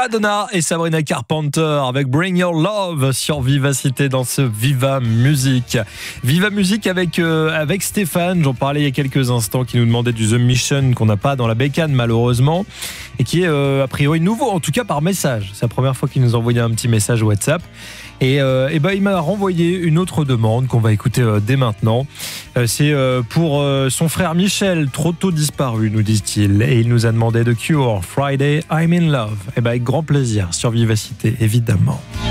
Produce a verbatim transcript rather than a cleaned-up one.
Madonna et Sabrina Carpenter avec Bring Your Love sur Vivacité dans ce Viva Musique. Viva Musique avec, euh, avec Stéphane, j'en parlais il y a quelques instants, qui nous demandait du The Mission qu'on n'a pas dans la bécane malheureusement et qui est euh, a priori nouveau, en tout cas par message. C'est la première fois qu'il nous envoyait un petit message WhatsApp. Et, euh, et ben, il m'a renvoyé une autre demande qu'on va écouter euh, dès maintenant. Euh, c'est euh, pour euh, son frère Michel, trop tôt disparu, nous dit-il. Et il nous a demandé de Cure, Friday, I'm in Love. Et ben, avec grand plaisir, sur Vivacité, évidemment.